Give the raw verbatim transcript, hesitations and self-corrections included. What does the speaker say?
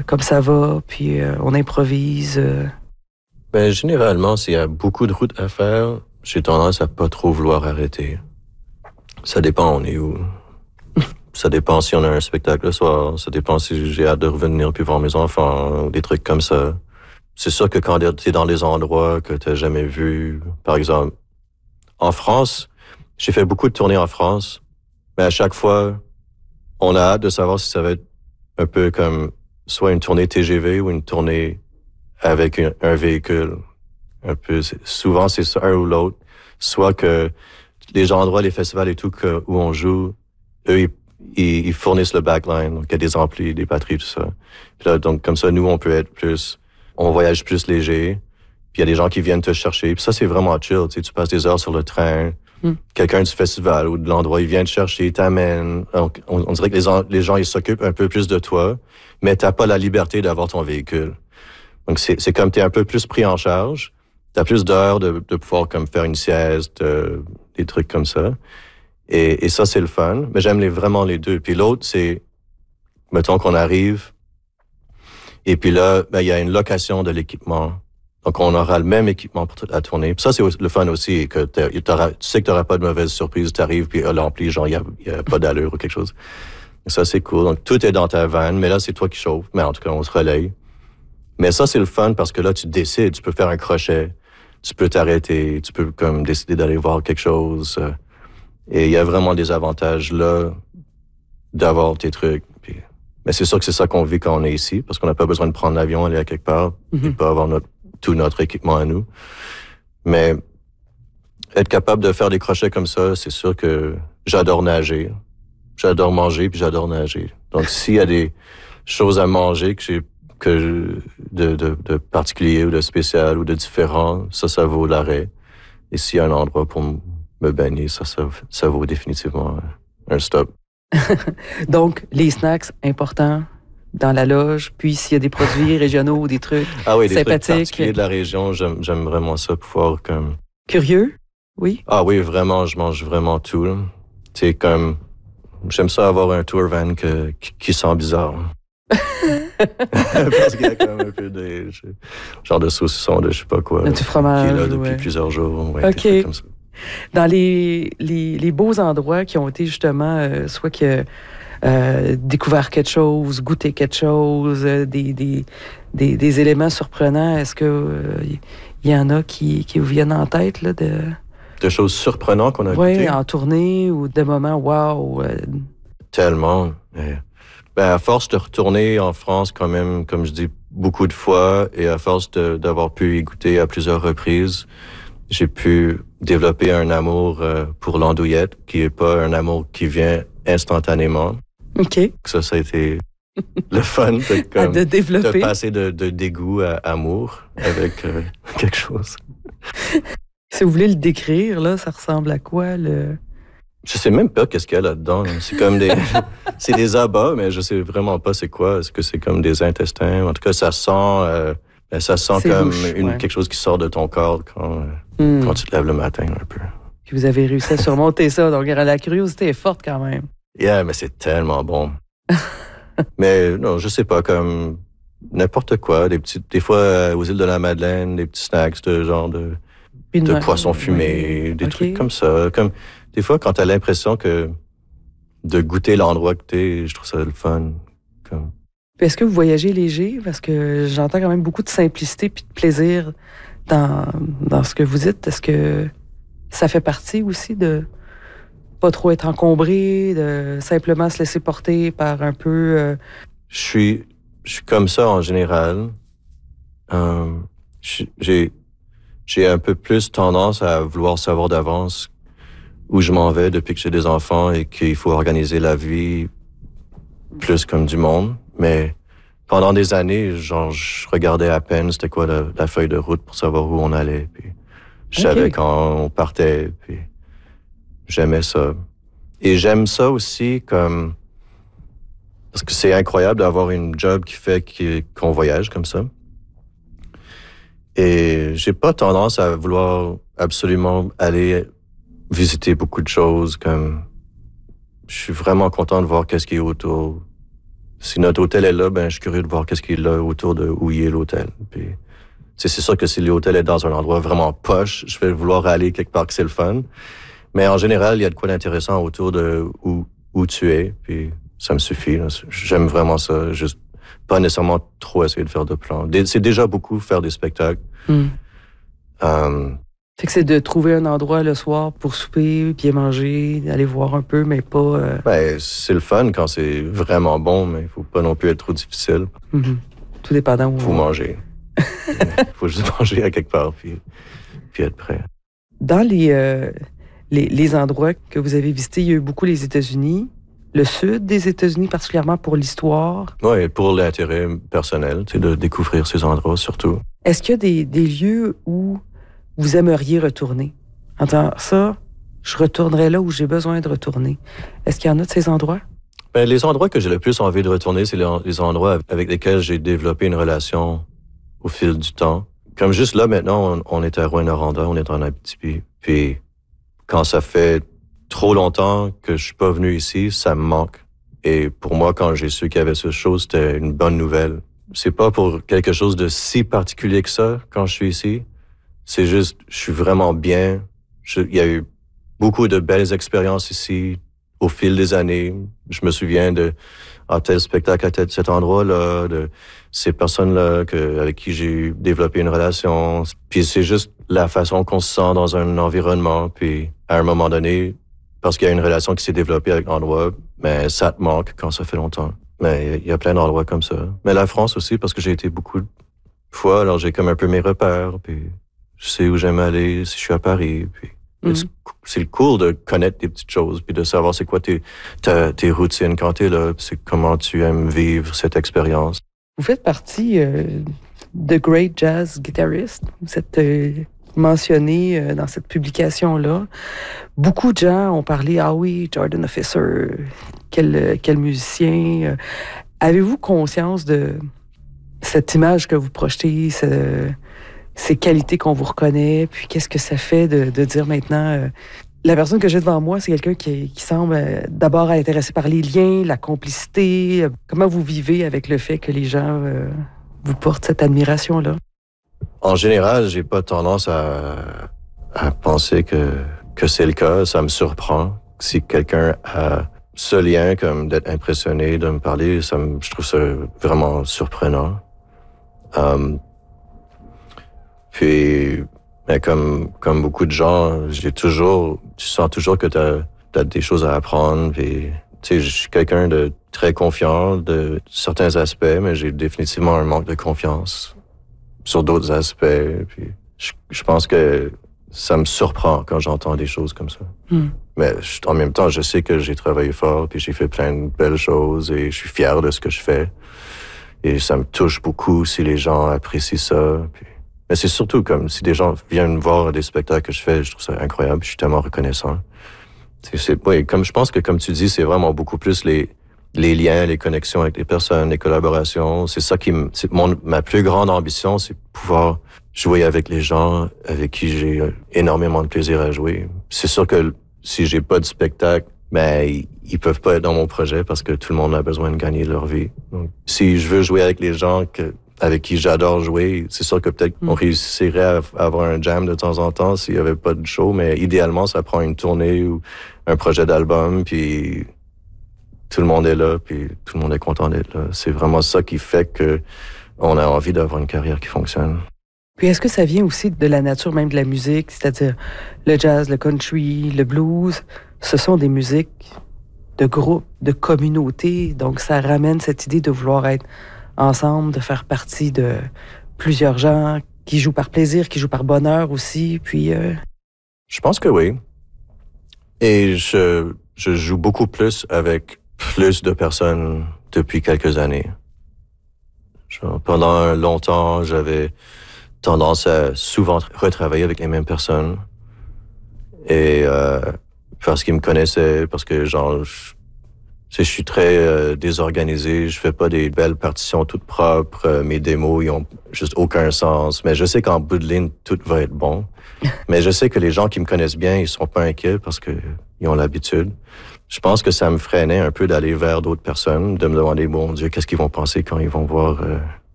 comme ça va, puis euh, on improvise? Euh... Ben, généralement, s'il y a beaucoup de routes à faire, j'ai tendance à pas trop vouloir arrêter. Ça dépend, on est où. Ça dépend si on a un spectacle le soir. Ça dépend si j'ai hâte de revenir puis voir mes enfants ou des trucs comme ça. C'est sûr que quand t'es dans des endroits que t'as jamais vus, par exemple, en France, j'ai fait beaucoup de tournées en France, mais à chaque fois, on a hâte de savoir si ça va être un peu comme soit une tournée T G V ou une tournée avec un, un véhicule. Un peu, c'est, souvent, c'est ça, un ou l'autre. Soit que les endroits, les festivals et tout que, où on joue, eux, ils, ils, ils fournissent le backline. Donc, il y a des amplis, des batteries, tout ça. Puis là, donc, comme ça, nous, on peut être plus... On voyage plus léger. Puis il y a des gens qui viennent te chercher. Puis ça, c'est vraiment chill. Tu sais, tu passes des heures sur le train. Mm. Quelqu'un du festival ou de l'endroit, il vient te chercher, il t'amène. Donc, on, on dirait que les, les gens, ils s'occupent un peu plus de toi, mais t'as pas la liberté d'avoir ton véhicule. Donc, c'est, c'est comme t'es un peu plus pris en charge. T'as plus d'heures de, de pouvoir comme faire une sieste, euh, des trucs comme ça. Et, et ça, c'est le fun. Mais j'aime les, vraiment les deux. Puis l'autre, c'est, mettons qu'on arrive, et puis là, ben, il y a une location de l'équipement. Donc, on aura le même équipement pour toute la tournée. Puis ça, c'est le fun aussi, que tu sais que tu n'auras pas de mauvaise surprise. Tu arrives, puis l'ampli, genre, il n'y a, y a pas d'allure ou quelque chose. Et ça, c'est cool. Donc, tout est dans ta vanne, mais là, c'est toi qui chauffes. Mais en tout cas, on se relaye. Mais ça, c'est le fun parce que là, tu décides. Tu peux faire un crochet. Tu peux t'arrêter. Tu peux comme décider d'aller voir quelque chose. Et il y a vraiment des avantages là d'avoir tes trucs. Puis, mais c'est sûr que c'est ça qu'on vit quand on est ici, parce qu'on n'a pas besoin de prendre l'avion, aller à quelque part, mm-hmm. et pas avoir notre, tout notre équipement à nous. Mais être capable de faire des crochets comme ça, c'est sûr que j'adore nager. J'adore manger, puis j'adore nager. Donc, s'il y a des choses à manger que j'ai que de, de, de particulier ou de spécial ou de différent, ça, ça vaut l'arrêt. Et s'il y a un endroit pour me baigner, ça, ça, ça vaut définitivement un stop. Donc, les snacks, importants dans la loge. Puis, s'il y a des produits régionaux ou des trucs ah oui, des sympathiques. Trucs particuliers de la région, j'aime, j'aime vraiment ça, pouvoir comme... Curieux, oui? Ah oui, vraiment, je mange vraiment tout. C'est comme... J'aime ça avoir un tour van que, qui, qui sent bizarre. Parce qu'il y a quand même un peu de... genre de saucisson de je sais pas quoi. Du fromage, qui est là depuis ouais. plusieurs jours. Ouais, OK. Des trucs comme ça. Dans les, les, les beaux endroits qui ont été justement, euh, soit que euh, découvert quelque chose, goûté quelque chose, euh, des, des, des, des éléments surprenants, est-ce que euh, y en a qui, qui vous viennent en tête, là, de... De choses surprenantes qu'on a ouais, goûtées? Oui, en tournée ou de moments, wow! Euh... Tellement. Ben, à force de retourner en France quand même, comme je dis, beaucoup de fois, et à force de, d'avoir pu y goûter à plusieurs reprises, j'ai pu développer un amour euh, pour l'andouillette, qui est pas un amour qui vient instantanément. OK. Ça, ça a été le fun de, comme, de développer. De passer de, de dégoût à amour avec euh, quelque chose. Si vous voulez le décrire, là, ça ressemble à quoi, le... Je sais même pas qu'est-ce qu'il y a là-dedans. C'est comme des... c'est des abats, mais je sais vraiment pas c'est quoi. Est-ce que c'est comme des intestins? En tout cas, ça sent... Euh, ça sent c'est comme louche, une, ouais. quelque chose qui sort de ton corps quand, mm. quand tu te lèves le matin, un peu. Puis vous avez réussi à surmonter ça, donc la curiosité est forte quand même. Yeah, mais c'est tellement bon. Mais non, je sais pas, comme n'importe quoi. Des, petits, des fois, euh, aux îles de la Madeleine, des petits snacks de genre de, de poisson fumé, ouais. des okay. trucs comme ça. Comme, des fois, quand t'as l'impression que de goûter l'endroit que t'es, je trouve ça le fun. Comme... Est-ce que vous voyagez léger? Parce que j'entends quand même beaucoup de simplicité puis de plaisir dans, dans ce que vous dites. Est-ce que ça fait partie aussi de pas trop être encombré, de simplement se laisser porter par un peu... Euh... Je suis, je suis comme ça en général. Euh, j'ai, j'ai un peu plus tendance à vouloir savoir d'avance où je m'en vais depuis que j'ai des enfants et qu'il faut organiser la vie plus comme du monde. Mais pendant des années, genre, je regardais à peine c'était quoi la, la feuille de route pour savoir où on allait. Puis je okay. savais quand on partait. Puis j'aimais ça. Et j'aime ça aussi comme... Parce que c'est incroyable d'avoir une job qui fait qu'on voyage comme ça. Et j'ai pas tendance à vouloir absolument aller visiter beaucoup de choses. Comme je suis vraiment content de voir qu'est-ce qui est autour. si notre hôtel est là, ben, je suis curieux de voir qu'est-ce qu'il y a autour de où il est l'hôtel. Puis, c'est sûr que si l'hôtel est dans un endroit vraiment poche, je vais vouloir aller quelque part que c'est le fun. Mais en général, il y a de quoi d'intéressant autour de où, où tu es. Puis, ça me suffit. Là. J'aime vraiment ça. Juste pas nécessairement trop essayer de faire de plans. C'est déjà beaucoup faire des spectacles. Mm. Um, Fait que c'est de trouver un endroit le soir pour souper, bien manger, aller voir un peu, mais pas... Euh... Ben, c'est le fun quand c'est vraiment bon, mais il faut pas non plus être trop difficile. Mm-hmm. Tout dépendant où... Faut manger. Il faut juste manger à quelque part, puis, puis être prêt. Dans les, euh, les, les endroits que vous avez visités, il y a eu beaucoup les États-Unis, le sud des États-Unis, particulièrement pour l'histoire. Oui, pour l'intérêt personnel, c'est de découvrir ces endroits surtout. Est-ce qu'il y a des, des lieux où vous aimeriez retourner? En disant, ça, je retournerai là où j'ai besoin de retourner. Est-ce qu'il y en a de ces endroits? Ben, les endroits que j'ai le plus envie de retourner, c'est les, les endroits avec lesquels j'ai développé une relation au fil du temps. Comme juste là, maintenant, on, on est à Rouyn-Noranda, on est en Abitibi. Puis, quand ça fait trop longtemps que je suis pas venu ici, ça me manque. Et pour moi, quand j'ai su qu'il y avait ce show, c'était une bonne nouvelle. C'est pas pour quelque chose de si particulier que ça, quand je suis ici. C'est juste, je suis vraiment bien. Je, il y a eu beaucoup de belles expériences ici au fil des années. Je me souviens de à tel spectacle, à tel, cet endroit-là, de ces personnes-là que, avec qui j'ai développé une relation. Puis c'est juste la façon qu'on se sent dans un environnement. Puis à un moment donné, parce qu'il y a une relation qui s'est développée avec l'endroit, mais ça te manque quand ça fait longtemps. Mais il y a plein d'endroits comme ça. Mais la France aussi, parce que j'ai été beaucoup de fois, alors j'ai comme un peu mes repères, puis je sais où j'aime aller si je suis à Paris. Puis mm-hmm. C'est cool de connaître des petites choses, puis de savoir c'est quoi tes, ta, tes routines quand t'es là, puis c'est comment tu aimes vivre cette expérience. Vous faites partie euh, de Great Jazz Guitarist. Vous êtes euh, mentionné euh, dans cette publication-là. Beaucoup de gens ont parlé, ah oui, Jordan Officer, quel, quel musicien. Avez-vous conscience de cette image que vous projetez, ce, ces qualités qu'on vous reconnaît, puis qu'est-ce que ça fait de, de dire maintenant, euh, la personne que j'ai devant moi, c'est quelqu'un qui, qui semble euh, d'abord être intéressé par les liens, la complicité. Euh, comment vous vivez avec le fait que les gens euh, vous portent cette admiration-là? En général, j'ai pas tendance à, à penser que, que c'est le cas. Ça me surprend. Si quelqu'un a ce lien, comme d'être impressionné, de me parler, ça me, je trouve ça vraiment surprenant. Um, puis, mais comme, comme beaucoup de gens, j'ai toujours, tu sens toujours que t'as, t'as des choses à apprendre. Puis, tu sais, je suis quelqu'un de très confiant de certains aspects, mais j'ai définitivement un manque de confiance sur d'autres aspects. Puis, je, je pense que ça me surprend quand j'entends des choses comme ça. Mm. Mais je, en même temps, je sais que j'ai travaillé fort, puis j'ai fait plein de belles choses, et je suis fier de ce que je fais. Et ça me touche beaucoup si les gens apprécient ça. Puis, mais c'est surtout comme si des gens viennent voir des spectacles que je fais, je trouve ça incroyable, je suis tellement reconnaissant. C'est, c'est, oui, comme je pense que comme tu dis, c'est vraiment beaucoup plus les, les liens, les connexions avec les personnes, les collaborations. C'est ça qui me, c'est mon, ma plus grande ambition, c'est pouvoir jouer avec les gens avec qui j'ai énormément de plaisir à jouer. C'est sûr que si j'ai pas de spectacle, ben, ils, ils peuvent pas être dans mon projet parce que tout le monde a besoin de gagner leur vie. Donc, si je veux jouer avec les gens que, avec qui j'adore jouer, c'est sûr que peut-être mm. on réussirait à, à avoir un jam de temps en temps s'il y avait pas de show, mais idéalement, ça prend une tournée ou un projet d'album, puis tout le monde est là, puis tout le monde est content d'être là. C'est vraiment ça qui fait que on a envie d'avoir une carrière qui fonctionne. Puis est-ce que ça vient aussi de la nature même de la musique, c'est-à-dire le jazz, le country, le blues, ce sont des musiques de groupe, de communauté, donc ça ramène cette idée de vouloir être ensemble, de faire partie de plusieurs gens qui jouent par plaisir, qui jouent par bonheur aussi, puis... Euh... Je pense que oui. Et je, je joue beaucoup plus avec plus de personnes depuis quelques années. Genre, pendant longtemps, j'avais tendance à souvent retravailler avec les mêmes personnes. Et euh, parce qu'ils me connaissaient, parce que genre, je, je suis très euh, désorganisé, je fais pas des belles partitions toutes propres, euh, mes démos, ils ont juste aucun sens. Mais je sais qu'en bout de ligne, tout va être bon. Mais je sais que les gens qui me connaissent bien, ils seront pas inquiets parce que ils ont l'habitude. je pense que ça me freinait un peu d'aller vers d'autres personnes, de me demander, bon Dieu, qu'est-ce qu'ils vont penser quand ils vont voir euh,